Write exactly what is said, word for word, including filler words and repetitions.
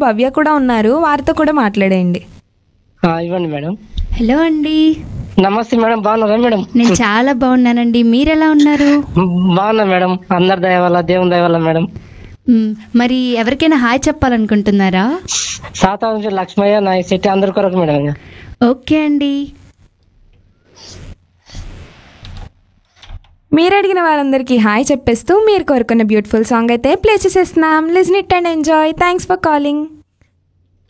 భవ్య కూడా ఉన్నారు, వారితో కూడా మాట్లాడేయండి. ఆ, ఇవ్వండి మేడం. హలో అండి. నమస్తే మేడం, బాగున్నారా మేడం? నేను చాలా బాగున్నానండి, మీరెలా ఉన్నారు? బాగున్నా మేడం, అందరి దయ వల్ల, దేవుని దయ వల్ల మేడం. మ్, మరి ఎవరికైనా హాయ్ చెప్పాలనుకుంటున్నారా? సాతా నుంచి లక్ష్మయ్య నాయక్ శెట్టి అందరి కొరకు మేడం. ఓకే అండి. మీరు అడిగిన వారందరికీ హాయ్ చెప్పేస్తూ మీరు కోరుకున్న బ్యూటిఫుల్ సాంగ్ అయితే ప్లే చేసేస్తున్నాం. Listen it and enjoy. Thanks for calling.